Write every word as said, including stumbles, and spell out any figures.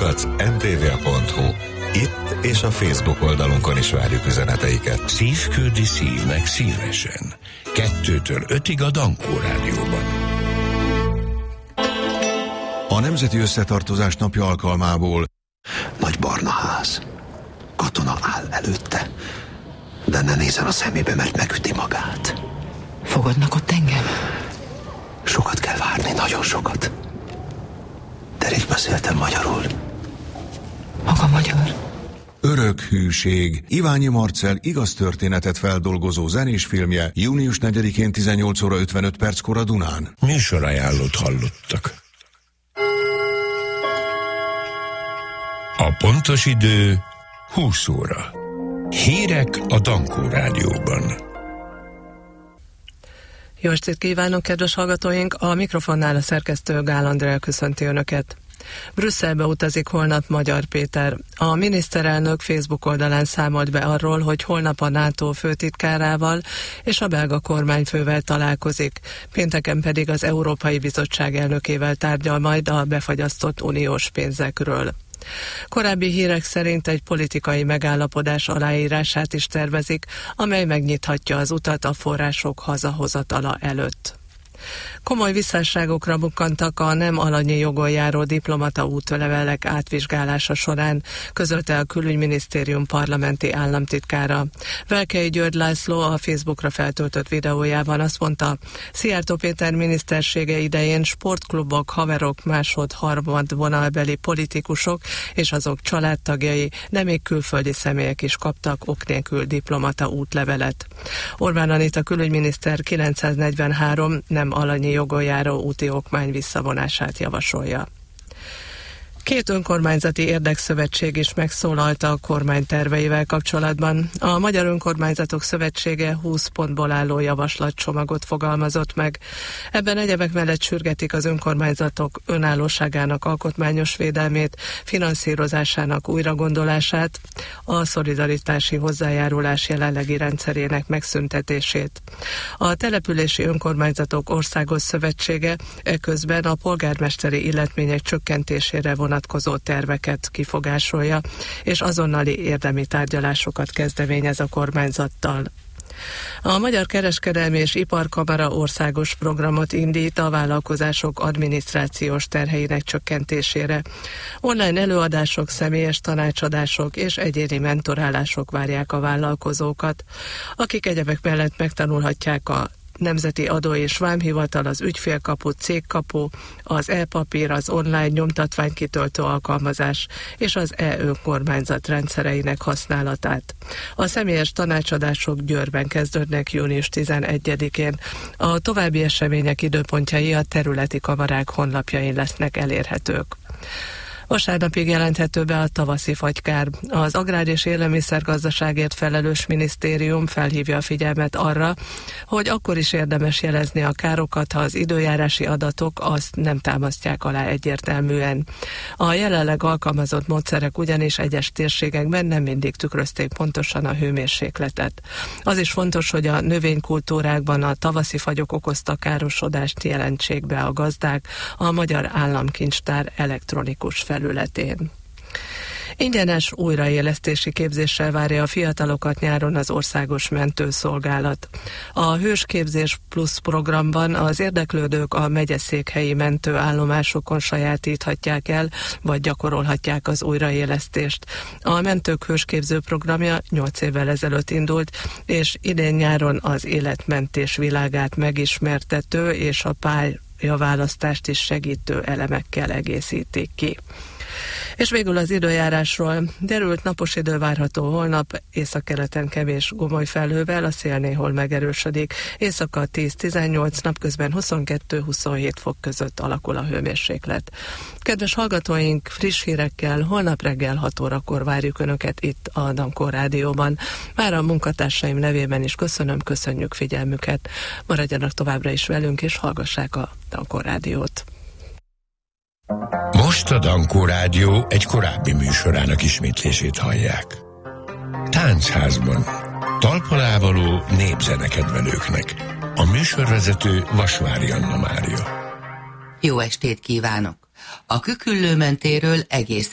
kukac em té vé pont hu. Itt és a Facebook oldalunkon is várjuk üzeneteiket. Szívküldi szívnek szívesen. Kettőtől ötig a Dankó Rádióban. A Nemzeti Összetartozás napja alkalmából nagy barna ház. Katona áll előtte, de ne nézzen a szemébe, mert megüti magát. Fogadnak ott engem? Sokat kell várni, nagyon sokat. De rég beszéltem magyarul. Maga magyar? Örök hűség. Iványi Marcell igaz történetet feldolgozó zenés filmje június negyedikén tizennyolc óra ötvenöt perckor a Dunán. Műsorajánlót hallottak. A pontos idő húsz óra. Hírek a Dankó Rádióban. Jó estét kívánok, kedves hallgatóink! A mikrofonnál a szerkesztő Gál Andrea köszönti Önöket. Brüsszelbe utazik holnap Magyar Péter. A miniszterelnök Facebook oldalán számolt be arról, hogy holnap a NATO főtitkárával és a belga kormányfővel találkozik, pénteken pedig az Európai Bizottság elnökével tárgyal majd a befagyasztott uniós pénzekről. Korábbi hírek szerint egy politikai megállapodás aláírását is tervezik, amely megnyithatja az utat a források hazahozatala előtt. Komoly visszásságokra bukkantak a nem alanyi jogon járó diplomata útlevelek átvizsgálása során, közölte a Külügyminisztérium parlamenti államtitkára. Velkei György László a Facebookra feltöltött videójában azt mondta, Szijjártó Péter minisztersége idején sportklubok, haverok, másod-harmad vonalbeli politikusok és azok családtagjai, de még külföldi személyek is kaptak ok nélkül diplomata útlevelet. Orbán Anita külügyminiszter kilencszáznegyvenhárom nem alanyi jogon járó úti okmány visszavonását javasolja. Két önkormányzati érdekszövetség is megszólalta a kormány terveivel kapcsolatban. A Magyar Önkormányzatok Szövetsége húsz pontból álló javaslatcsomagot fogalmazott meg. Ebben egyebek mellett sürgetik az önkormányzatok önállóságának alkotmányos védelmét, finanszírozásának újragondolását, a szolidaritási hozzájárulás jelenlegi rendszerének megszüntetését. A Települési Önkormányzatok Országos Szövetsége eközben a polgármesteri illetmények csökkentésére vonatkozó vonatkozó terveket kifogásolja, és azonnali érdemi tárgyalásokat kezdeményez a kormányzattal. A Magyar Kereskedelmi és Iparkamara országos programot indít a vállalkozások adminisztrációs terheinek csökkentésére. Online előadások, személyes tanácsadások és egyéni mentorálások várják a vállalkozókat, akik egyebek mellett megtanulhatják a Nemzeti Adó és Vámhivatal, az Ügyfélkapu, Cégkapu, az e-papír, az online nyomtatványkitöltő alkalmazás és az e-önkormányzat rendszereinek használatát. A személyes tanácsadások Győrben kezdődnek június tizenegyedikén. A további események időpontjai a területi kamarák honlapjain lesznek elérhetők. Vasárnapig jelenthető be a tavaszi fagykár. Az Agrár- és Élelmiszergazdaságért felelős minisztérium felhívja a figyelmet arra, hogy akkor is érdemes jelezni a károkat, ha az időjárási adatok azt nem támasztják alá egyértelműen. A jelenleg alkalmazott módszerek ugyanis egyes térségekben nem mindig tükrözték pontosan a hőmérsékletet. Az is fontos, hogy a növénykultúrákban a tavaszi fagyok okozta károsodást jelentsék be a gazdák a Magyar Államkincstár elektronikus felületén. Ingyenes újraélesztési képzéssel várja a fiatalokat nyáron az Országos Mentőszolgálat. A Hősképzés Plusz programban az érdeklődők a megyeszékhelyi mentőállomásokon sajátíthatják el, vagy gyakorolhatják az újraélesztést. A mentők hősképző programja nyolc évvel ezelőtt indult, és idén nyáron az életmentés világát megismertető és a pályaválasztást is segítő elemekkel egészítik ki. És végül az időjárásról. Derült napos idő várható holnap, északkeleten kevés gomoly felhővel, a szél néhol megerősödik. Éjszaka tíz-tizennyolc, napközben huszonkettő-huszonhét fok között alakul a hőmérséklet. Kedves hallgatóink, friss hírekkel holnap reggel hat órakor várjuk Önöket itt a Dankó Rádióban. Már a munkatársaim nevében is köszönöm, köszönjük figyelmüket. Maradjanak továbbra is velünk, és hallgassák a Dankó Rádiót. Most a Dankó Rádió egy korábbi műsorának ismétlését hallják. Táncházban. Talpalávaló népzenekedvelőknek. A műsorvezető Vasvári Anna Mária. Jó estét kívánok! A Küküllő mentéről egész